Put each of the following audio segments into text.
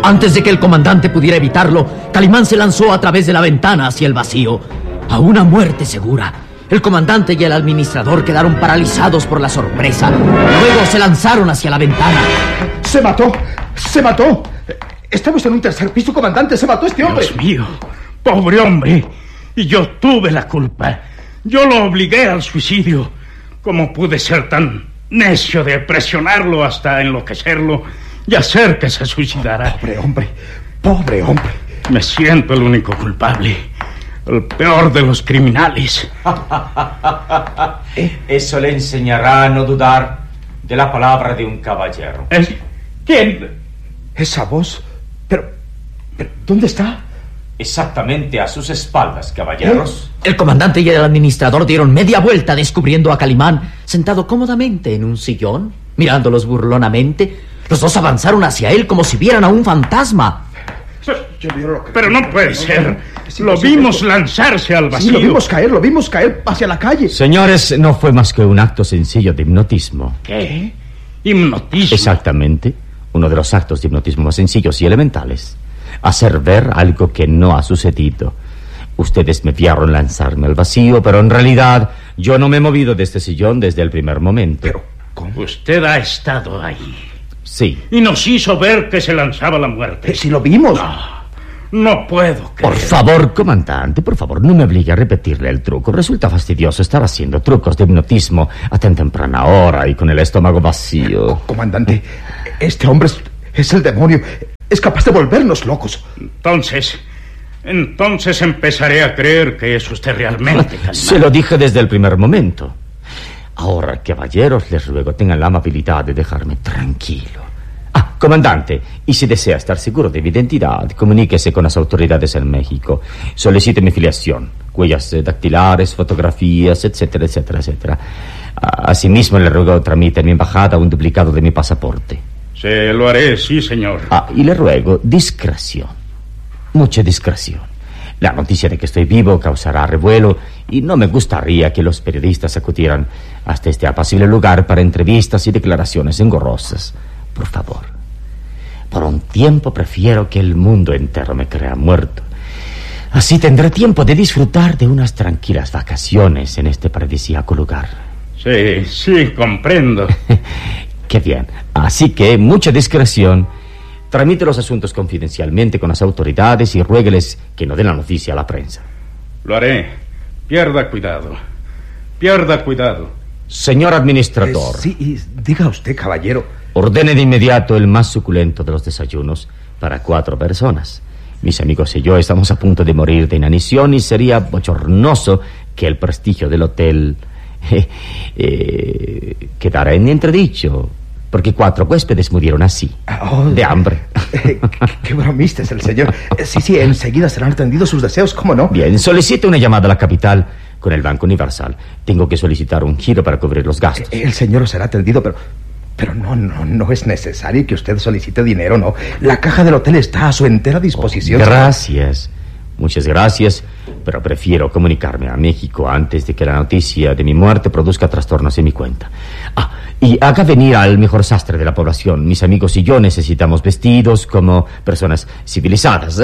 Antes de que el comandante pudiera evitarlo, Calimán se lanzó a través de la ventana hacia el vacío, a una muerte segura. El comandante y el administrador quedaron paralizados por la sorpresa. Luego se lanzaron hacia la ventana. ¡Se mató! ¡Se mató! Estamos en un tercer piso, comandante. ¡Se mató este hombre! Dios mío, pobre hombre. Y yo tuve la culpa. Yo lo obligué al suicidio. ¿Cómo pude ser tan necio de presionarlo hasta enloquecerlo y hacer que se suicidara? Pobre hombre, pobre hombre. Me siento el único culpable, el peor de los criminales. Eso le enseñará a no dudar de la palabra de un caballero. ¿Quién? Esa voz. Pero ¿dónde está? Exactamente a sus espaldas, caballeros. El comandante y el administrador dieron media vuelta descubriendo a Calimán sentado cómodamente en un sillón, mirándolos burlonamente. Los dos avanzaron hacia él como si vieran a un fantasma. Pero no puede ser. Lo vimos lanzarse al vacío. Sí, lo vimos caer hacia la calle. Señores, no fue más que un acto sencillo de hipnotismo. ¿Qué? ¿Hipnotismo? Exactamente. Uno de los actos de hipnotismo más sencillos y elementales. Hacer ver algo que no ha sucedido. Ustedes me vieron lanzarme al vacío, pero en realidad yo no me he movido de este sillón desde el primer momento. Pero, ¿cómo? Usted ha estado ahí. Sí. Y nos hizo ver que se lanzaba la muerte. Si lo vimos. No puedo creer. Por favor, comandante, por favor, no me obligue a repetirle el truco. Resulta fastidioso estar haciendo trucos de hipnotismo a tan temprana hora y con el estómago vacío. Comandante, este hombre es el demonio. Es capaz de volvernos locos. Entonces empezaré a creer que es usted realmente Calimán. Se lo dije desde el primer momento. Ahora, caballeros, les ruego tengan la amabilidad de dejarme tranquilo. Comandante, y si desea estar seguro de mi identidad, comuníquese con las autoridades en México. Solicite mi filiación, huellas dactilares, fotografías, etcétera, etcétera, etcétera. Asimismo, le ruego tramite en mi embajada un duplicado de mi pasaporte. Se lo haré, sí, señor. Y le ruego discreción, mucha discreción. La noticia de que estoy vivo causará revuelo y no me gustaría que los periodistas acudieran hasta este apacible lugar para entrevistas y declaraciones engorrosas. Por favor, por un tiempo prefiero que el mundo entero me crea muerto. Así tendré tiempo de disfrutar de unas tranquilas vacaciones en este paradisíaco lugar. Sí, comprendo. Qué bien. Así que, mucha discreción. Tramite los asuntos confidencialmente con las autoridades y ruégueles que no den la noticia a la prensa. Lo haré. Pierda cuidado. Señor administrador. Sí, diga usted, caballero. Ordene de inmediato el más suculento de los desayunos para 4 personas. Mis amigos y yo estamos a punto de morir de inanición y sería bochornoso que el prestigio del hotel quedara en entredicho, porque 4 huéspedes murieron así, de hambre. Qué bromista es el señor. Sí, enseguida serán atendidos sus deseos, ¿cómo no? Bien, solicite una llamada a la capital con el Banco Universal. Tengo que solicitar un giro para cubrir los gastos. El señor será atendido, pero no es necesario que usted solicite dinero, no. La caja del hotel está a su entera disposición. Gracias, muchas gracias, pero prefiero comunicarme a México antes de que la noticia de mi muerte produzca trastornos en mi cuenta. Y haga venir al mejor sastre de la población. Mis amigos y yo necesitamos vestidos como personas civilizadas.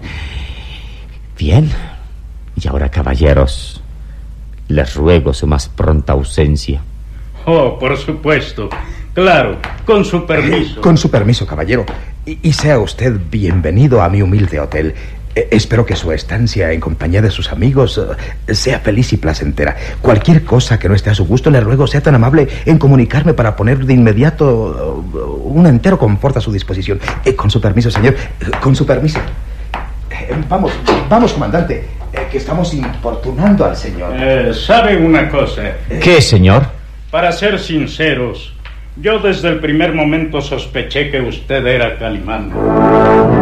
Bien, y ahora, caballeros, les ruego su más pronta ausencia. Por supuesto. Claro, con su permiso. Con su permiso, caballero. Y sea usted bienvenido a mi humilde hotel. Espero que su estancia en compañía de sus amigos sea feliz y placentera. Cualquier cosa que no esté a su gusto, le ruego sea tan amable en comunicarme para poner de inmediato un entero confort a su disposición. Con su permiso, señor. Con su permiso. Vamos, comandante, que estamos importunando al señor. ¿Sabe una cosa? ¿Qué, señor? Para ser sinceros, yo desde el primer momento sospeché que usted era Calimán.